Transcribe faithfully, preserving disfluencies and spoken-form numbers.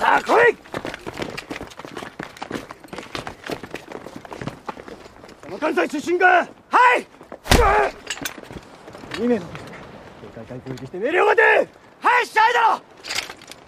さあ来い。その関西出身か。はい。に名の警戒隊攻撃して命令を待て。はい、したいだろ。